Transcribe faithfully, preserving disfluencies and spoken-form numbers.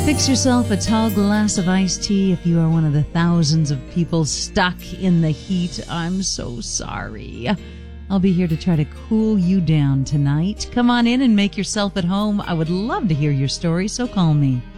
Fix yourself a tall glass of iced tea if you are one of the thousands of people stuck in the heat. I'm so sorry. I'll be here to try to cool you down tonight. Come on in and make yourself at home. I would love to hear your story, so call me.